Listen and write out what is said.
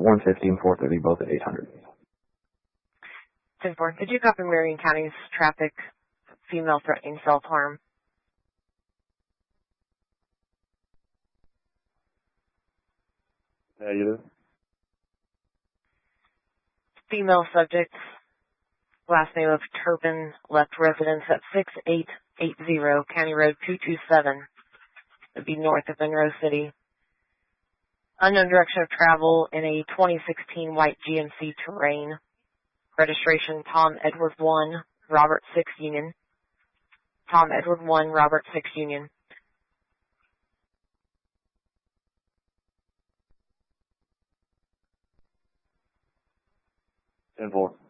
150 and 430, both at 800. 10-4. Did you copy Marion County's traffic, female threatening self-harm? Negative. Female subject, last name of Turpin, left residence at 6880 County Road 227. It'd be north of Monroe City. Unknown direction of travel in a 2016 white GMC Terrain. Registration Tom Edward 1, Robert 6 Union. Tom Edward 1, Robert 6 Union. Ten-4.